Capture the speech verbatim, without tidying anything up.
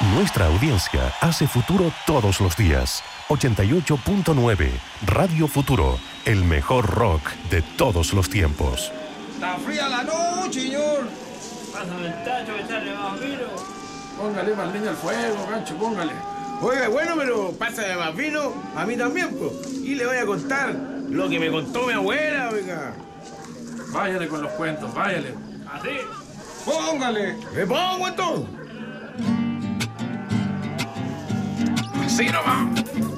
Nuestra audiencia hace futuro todos los días. ochenta y ocho punto nueve, Radio Futuro, el mejor rock de todos los tiempos. ¡Está fría la noche, señor! Pásame el tacho, echarle más vino. Póngale más leña al fuego, gancho, póngale. Oiga, bueno, pero pásame más vino, a mí también, pues. Y le voy a contar lo que me contó mi abuela, oiga. Váyale con los cuentos, váyale. ¿Así? ¡Póngale! ¿Me pongo entonces? ¡Así nomás!